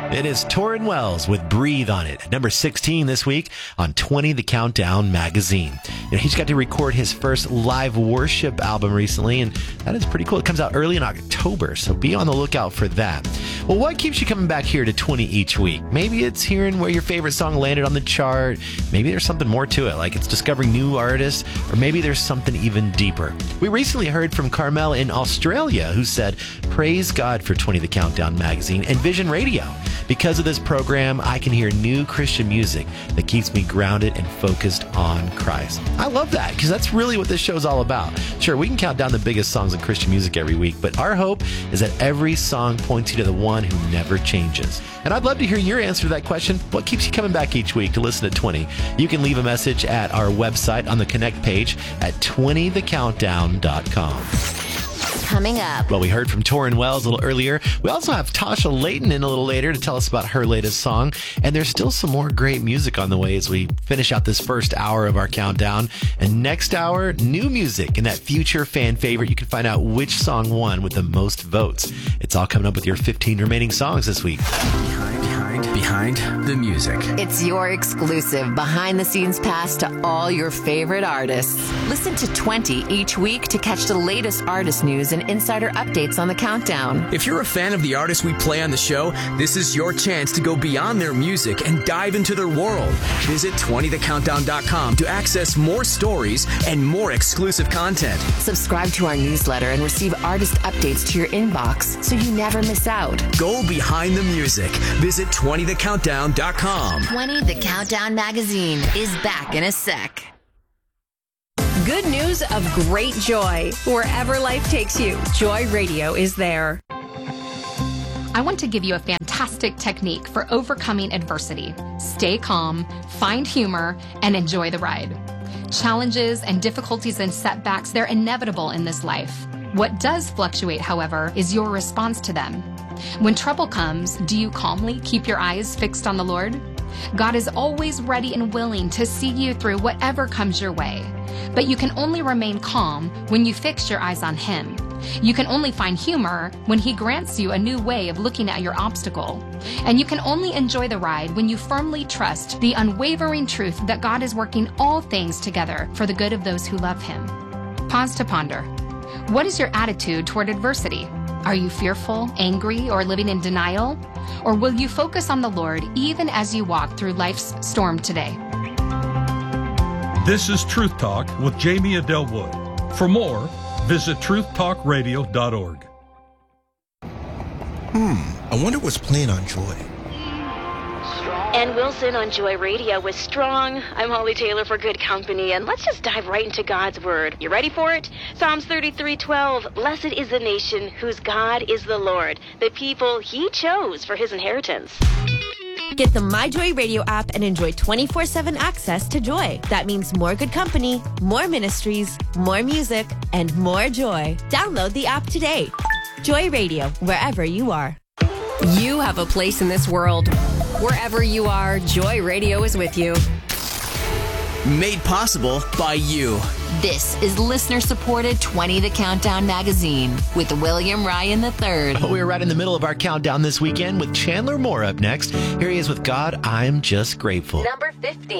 It is Torrin Wells with Breathe on it. At number 16 this week on 20 The Countdown magazine. He's got to record his first live worship album recently, and that is pretty cool. It comes out early in October, so be on the lookout for that. Well, what keeps you coming back here to 20 each week? Maybe it's hearing where your favorite song landed on the chart. Maybe there's something more to it, like it's discovering new artists, or maybe there's something even deeper. We recently heard from Carmel in Australia, who said, "Praise God for 20 The Countdown magazine and Vision Radio. Because of this program, I can hear new Christian music that keeps me grounded and focused on Christ." I love that, because that's really what this show is all about. Sure, we can count down the biggest songs in Christian music every week, but our hope is that every song points you to the one who never changes. And I'd love to hear your answer to that question. What keeps you coming back each week to listen to 20? You can leave a message at our website on the Connect page at 20thecountdown.com. Coming up. Well, we heard from Torrin Wells a little earlier. We also have Tasha Layton in a little later to tell us about her latest song. And there's still some more great music on the way as we finish out this first hour of our countdown. And next hour, new music and that future fan favorite. You can find out which song won with the most votes. It's all coming up with your 15 remaining songs this week. Behind the music. It's your exclusive behind-the-scenes pass to all your favorite artists. Listen to 20 each week to catch the latest artist news and insider updates on the countdown. If you're a fan of the artists we play on the show, this is your chance to go beyond their music and dive into their world. Visit 20thecountdown.com to access more stories and more exclusive content. Subscribe to our newsletter and receive artist updates to your inbox so you never miss out. Go behind the music. Visit 20thecountdown.com. 20 The Countdown magazine is back in a sec. Good news of great joy. Wherever life takes you, Joy Radio is there. I want to give you a fantastic technique for overcoming adversity. Stay calm, find humor, and enjoy the ride. Challenges and difficulties and setbacks, they're inevitable in this life. What does fluctuate, however, is your response to them. When trouble comes, do you calmly keep your eyes fixed on the Lord? God is always ready and willing to see you through whatever comes your way. But you can only remain calm when you fix your eyes on Him. You can only find humor when He grants you a new way of looking at your obstacle. And you can only enjoy the ride when you firmly trust the unwavering truth that God is working all things together for the good of those who love Him. Pause to ponder. What is your attitude toward adversity? Are you fearful, angry, or living in denial? Or will you focus on the Lord even as you walk through life's storm today? This is Truth Talk with Jamie Adelwood. For more, visit truthtalkradio.org. I wonder what's playing on Joy. Ann Wilson on Joy Radio with Strong. I'm Holly Taylor for Good Company, and let's just dive right into God's Word. You ready for it? Psalms 33:12. Blessed is the nation whose God is the Lord, the people He chose for His inheritance. Get the My Joy Radio app and enjoy 24/7 access to Joy. That means more Good Company, more ministries, more music, and more joy. Download the app today. Joy Radio, wherever you are. You have a place in this world. Wherever you are, Joy Radio is with you. Made possible by you. This is listener-supported 20 The Countdown magazine with William Ryan III. We're right in the middle of our countdown this weekend with Chandler Moore up next. Here he is with God, I'm Just Grateful. Number 50.